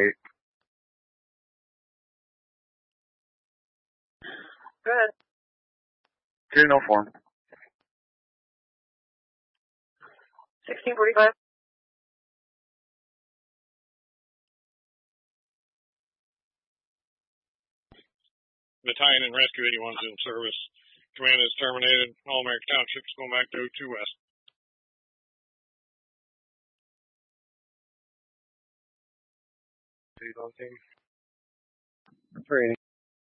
Go ahead. 204. 1645. Battalion and Rescue 81's in service. Command is terminated. All American Townships going back to 2 West. Three.